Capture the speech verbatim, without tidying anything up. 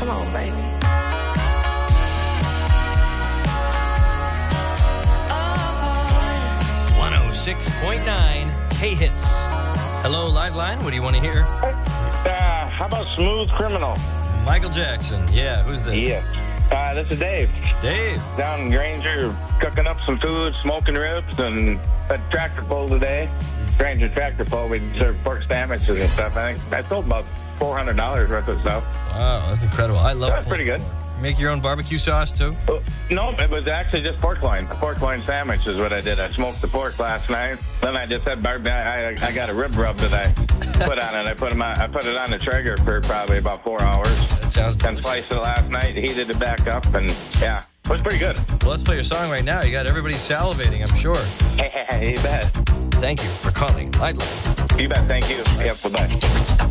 Come on, baby. one oh six point nine K-Hits. Hello, Liveline. What do you want to hear? Uh, how about Smooth Criminal? Michael Jackson. Yeah, who's this? Yeah. Uh, this is Dave. Dave. Down in Granger, cooking up some food, smoking ribs, and a tractor pull today. Granger tractor pull. We serve pork sandwiches and stuff. I think I sold about four hundred dollars worth of stuff. Wow, that's incredible. I love That's pretty good. You make your own barbecue sauce, too? Oh, no, it was actually just pork loin. A pork loin sandwich is what I did. I smoked the pork last night. Then I just had barbecue. I, I, I got a rib rub that I put on it. I put, 'em on, I put it on the Traeger for probably about four hours. That sounds Then delicious. sliced it last night, heated it back up, and yeah, it was pretty good. Well, let's play your song right now. You got everybody salivating, I'm sure. You bet. Thank you for calling Liveline. You bet. Thank you. Yep, bye-bye.